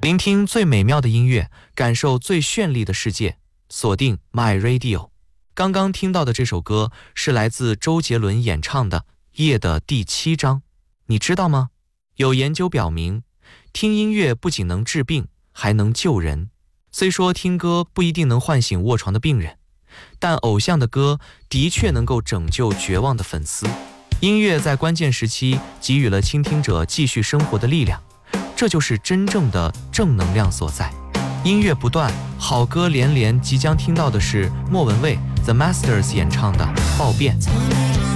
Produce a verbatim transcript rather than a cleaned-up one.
聆听最美妙的音乐，感受最绚丽的世界，锁定 My Radio。 刚刚听到的这首歌是来自周杰伦演唱的《夜》的第七章。你知道吗？有研究表明，听音乐不仅能治病，还能救人。虽说听歌不一定能唤醒卧床的病人，但偶像的歌的确能够拯救绝望的粉丝。音乐在关键时期给予了倾听者继续生活的力量，这就是真正的正能量所在。音乐不断，好歌连连，即将听到的是莫文蔚 The Masters 演唱的《暴变》。